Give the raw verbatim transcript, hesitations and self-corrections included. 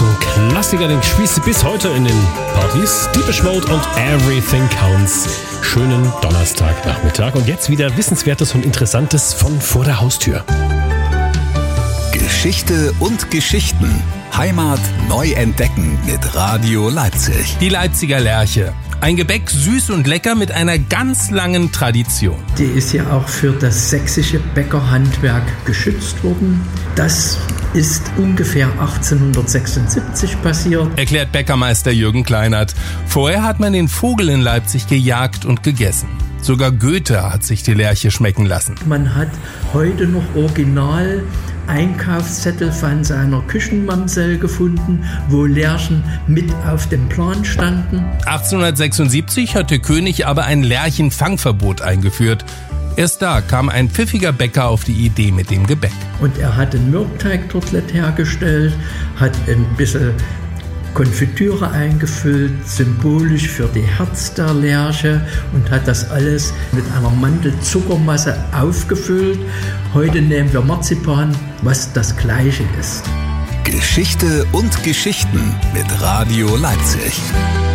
So ein Klassiker, den spielst du bis heute in den Partys. Depeche Mode und Everything Counts. Schönen Donnerstagnachmittag. Und jetzt wieder Wissenswertes und Interessantes von vor der Haustür. Geschichte und Geschichten. Heimat neu entdecken mit Radio Leipzig. Die Leipziger Lerche. Ein Gebäck süß und lecker mit einer ganz langen Tradition. Die ist ja auch für das sächsische Bäckerhandwerk geschützt worden. Das ist ungefähr achtzehnhundertsechsundsiebzig passiert. Erklärt Bäckermeister Jürgen Kleinert. Vorher hat man den Vogel in Leipzig gejagt und gegessen. Sogar Goethe hat sich die Lerche schmecken lassen. Man hat heute noch original Einkaufszettel von seiner Küchenmamsell gefunden, wo Lerchen mit auf dem Plan standen. achtzehnhundertsechsundsiebzig hat der König aber ein Lerchenfangverbot eingeführt. Erst da kam ein pfiffiger Bäcker auf die Idee mit dem Gebäck. Und er hat ein Mürbteigtortlet hergestellt, hat ein bisschen Konfitüre eingefüllt, symbolisch für die Herz der Lerche, und hat das alles mit einer Mandelzuckermasse aufgefüllt. Heute nehmen wir Marzipan, was das Gleiche ist. Geschichte und Geschichten mit Radio Leipzig.